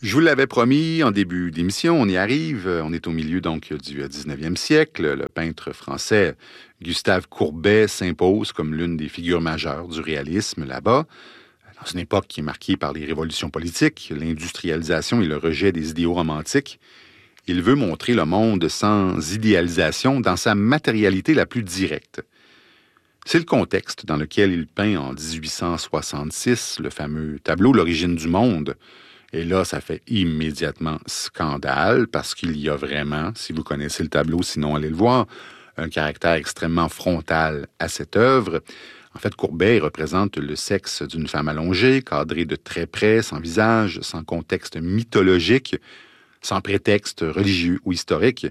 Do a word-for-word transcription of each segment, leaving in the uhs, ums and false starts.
Je vous l'avais promis en début d'émission, on y arrive. On est au milieu donc du dix-neuvième siècle. Le peintre français Gustave Courbet s'impose comme l'une des figures majeures du réalisme là-bas. Dans une époque qui est marquée par les révolutions politiques, l'industrialisation et le rejet des idéaux romantiques, il veut montrer le monde sans idéalisation dans sa matérialité la plus directe. C'est le contexte dans lequel il peint en dix-huit cent soixante-six le fameux tableau « L'origine du monde ». Et là, ça fait immédiatement scandale parce qu'il y a vraiment, si vous connaissez le tableau, sinon allez le voir, un caractère extrêmement frontal à cette œuvre. En fait, Courbet représente le sexe d'une femme allongée, cadrée de très près, sans visage, sans contexte mythologique, sans prétexte religieux ou historique.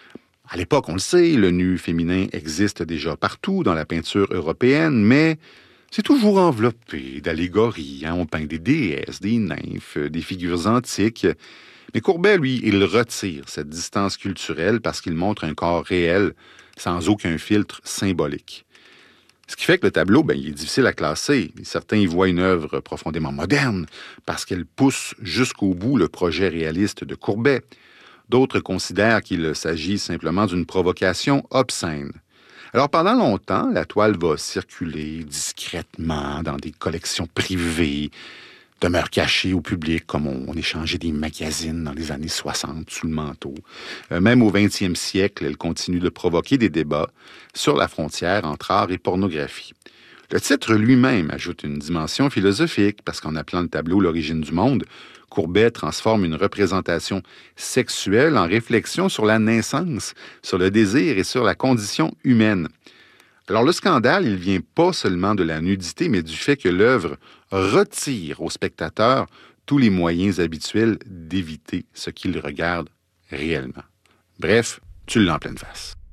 À l'époque, on le sait, le nu féminin existe déjà partout dans la peinture européenne, mais c'est toujours enveloppé d'allégories. Hein? On peint des déesses, des nymphes, des figures antiques. Mais Courbet, lui, il retire cette distance culturelle parce qu'il montre un corps réel sans aucun filtre symbolique. Ce qui fait que le tableau, ben, il est difficile à classer. Certains y voient une œuvre profondément moderne parce qu'elle pousse jusqu'au bout le projet réaliste de Courbet. D'autres considèrent qu'il s'agit simplement d'une provocation obscène. Alors, pendant longtemps, la toile va circuler discrètement dans des collections privées, demeure cachée au public, comme on, on échangeait des magazines dans les années soixante sous le manteau. Euh, même au vingtième siècle, elle continue de provoquer des débats sur la frontière entre art et pornographie. Le titre lui-même ajoute une dimension philosophique, parce qu'en appelant le tableau « L'origine du monde », Courbet transforme une représentation sexuelle en réflexion sur la naissance, sur le désir et sur la condition humaine. Alors le scandale, il vient pas seulement de la nudité, mais du fait que l'œuvre retire au spectateur tous les moyens habituels d'éviter ce qu'il regarde réellement. Bref, tu l'as en pleine face.